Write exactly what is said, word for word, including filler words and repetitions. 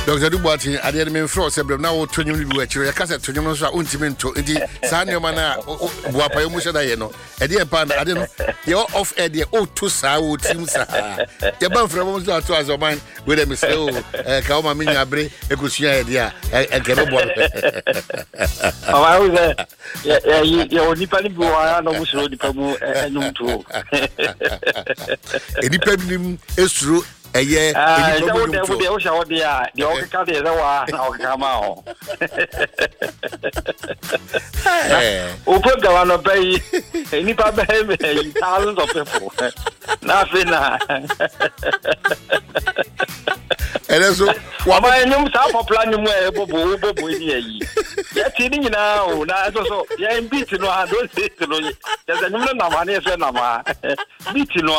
Doctor Duboati, I didn't mean for several now to you were your cassette to you so untimento. Sanyo Mana, Wapa Musha Diano, a dear pan, I don't know. You're off at the old two sour teams. Your bum from to us of mine with a miss Kauma Mina Bre, a good idea, and cannot work. Oh, I was there. You're Nipani Buana, no Musso, the Pamu, and no two. Independent is true. A year, I don't know the ocean, the old cat is our come out. Open the one of Bay, any baby, thousands of people. Nothing. And that's what my new South plan where Bobo with ye. Yet, now, that's also, yeah, beating, I don't say to you. There's a new number, beating.